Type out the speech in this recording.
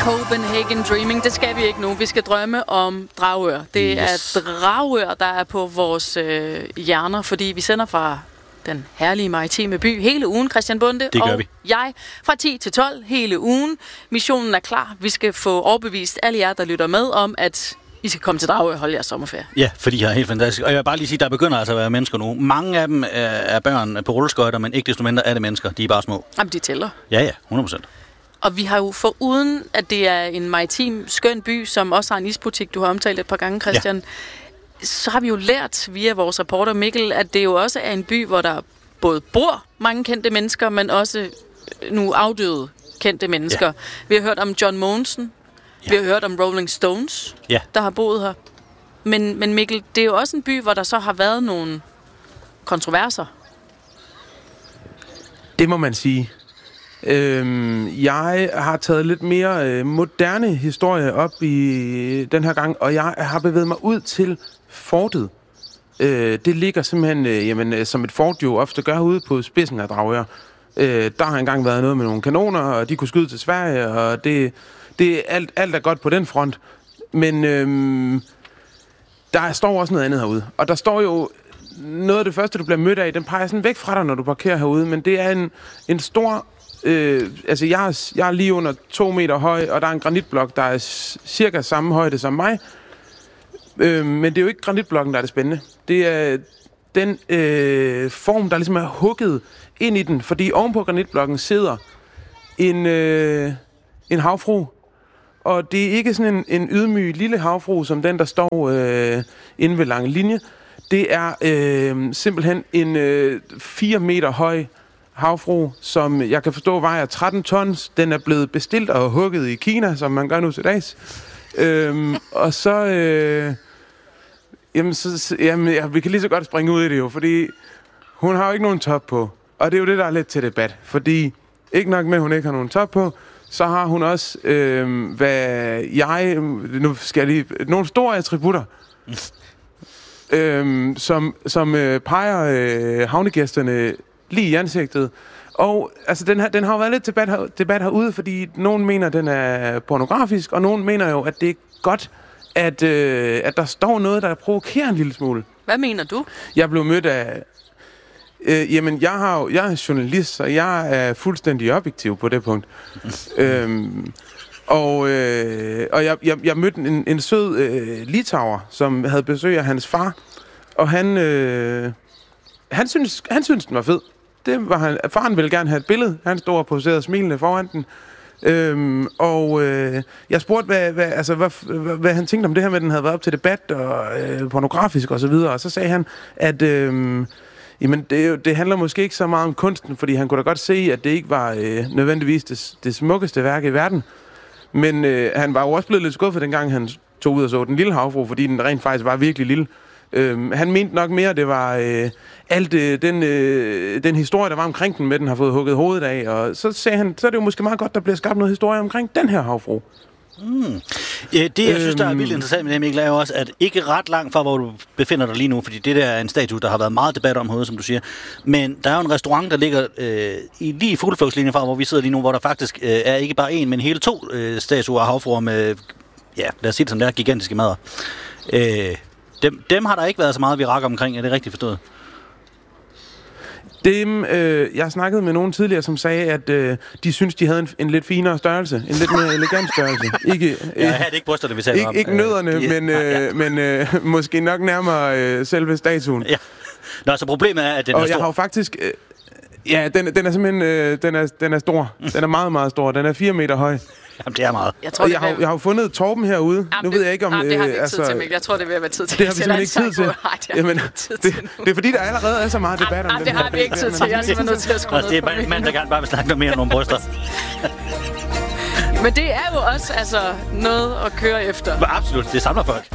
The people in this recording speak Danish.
Copenhagen Dreaming, det skal vi ikke nu. Vi skal drømme om Dragør. Det er Dragør, der er på vores hjerner, fordi vi sender fra den herlige maritime by hele ugen, Christian Bonde. Det gør vi. Jeg fra 10 til 12 hele ugen. Missionen er klar. Vi skal få overbevist alle jer, der lytter med, om at I skal komme til Dragør og holde jeres sommerferie. Ja, fordi jeg er helt fantastisk. Og jeg vil bare lige sige, der begynder altså at være mennesker nu. Mange af dem er børn på rulleskøjter, men ikke desto mindre er det mennesker. De er bare små. Jamen, de tæller. Ja, 100%. Og vi har jo foruden, at det er en maritim, skøn by, som også har en isbutik, du har omtalt et par gange, Christian, så har vi jo lært via vores reporter Mikkel, at det jo også er en by, hvor der både bor mange kendte mennesker, men også nu afdøde kendte mennesker. Ja. Vi har hørt om John Mogensen, vi har hørt om Rolling Stones, der har boet her. Men Mikkel, det er jo også en by, hvor der så har været nogle kontroverser. Det må man sige. Jeg har taget lidt mere moderne historie op i den her gang, og jeg har bevæget mig ud til fortet. Det ligger simpelthen som et fort jo ofte gør ude på spidsen af Dragør. Der har engang været noget med nogle kanoner, og de kunne skyde til Sverige, og det alt er godt på den front. Men der står også noget andet herude. Og der står jo noget af det første, du bliver mødt af, den peger sådan væk fra dig, når du parkerer herude, men det er en stor... jeg er lige under 2 meter høj, og der er en granitblok, der er cirka samme højde som mig. Men det er jo ikke granitblokken, der er det spændende. Det er den form, der ligesom er hugget ind i den, fordi oven på granitblokken sidder en havfrue. Og det er ikke sådan en ydmyg lille havfrue, som den, der står inde ved Lange Linje. Det er simpelthen en 4 meter høj havfrue, som jeg kan forstå vejer 13 tons. Den er blevet bestilt og hugget i Kina, som man gør nu til dags. Og så... vi kan lige så godt springe ud i det jo, fordi hun har jo ikke nogen top på. Og det er jo det, der er lidt til debat. Fordi ikke nok med, at hun ikke har nogen top på, så har hun også, nogle store attributter, som peger havnegæsterne lige i ansigtet. Og altså, den har jo været lidt debat herude, fordi nogen mener, den er pornografisk, og nogen mener jo, at det er godt, at der står noget, der provokerer en lille smule. Hvad mener du? Jeg blev mødt af... jeg er journalist, så jeg er fuldstændig objektiv på det punkt. Jeg mødte en sød litauer, som havde besøg af hans far, og han synes den var fed. Det var han. Faren ville gerne have et billede. Han stod og poserede smilende foran den. Jeg spurgte, hvad han tænkte om det her med, at den havde været op til debat og pornografisk og så videre. Og så sagde han, at det handler måske ikke så meget om kunsten, fordi han kunne da godt se, at det ikke var nødvendigvis det smukkeste værk i verden. Men han var jo også blevet lidt skuffet, dengang han tog ud og så den lille havfrue, fordi den rent faktisk var virkelig lille. Han mente nok mere, det var den historie, der var omkring den, med den har fået hugget hovedet af. Og så sagde han, så er det jo måske meget godt, der bliver skabt noget historie omkring den her havfrue. Det, jeg synes, der er vildt interessant med det, Mikkel, er jo også, at ikke ret langt fra, hvor du befinder dig lige nu, fordi det der er en statue, der har været meget debat om hovedet, som du siger. Men der er jo en restaurant, der ligger lige i fugleflugtslinjen fra, hvor vi sidder lige nu, hvor der faktisk er ikke bare en, men hele 2 statuer af havfruer med, lad os sige det som det er, gigantiske madder. Dem har der ikke været så meget virak omkring, er det rigtigt forstået? Jeg snakkede med nogen tidligere, som sagde, at de synes, de havde en lidt finere størrelse. En lidt mere elegant størrelse. Ikke, jeg havde ikke brysterne, vi taler om. Ikke nødderne, men måske nok nærmere selve statuen. Ja. Nå, så problemet er, at den er stor. Og jeg har jo faktisk... den er simpelthen den er stor. Den er meget, meget stor. Den er 4 meter høj. Jamen, det er meget. Jeg har jo fundet Torben herude. Jamen, nu ved jeg ikke, om... det har vi ikke tid til, Mikkel. Jeg tror, det vil være tid til. Det har vi simpelthen ikke tid til. Det er fordi, der allerede er så meget debat om det. Det har vi ikke tid til. Jeg er simpelthen nødt til at skrue noget på. Det er mand, der gerne bare vil snakke noget mere om nogle bryster. Men det er jo også noget at køre efter. Absolut, det samler folk.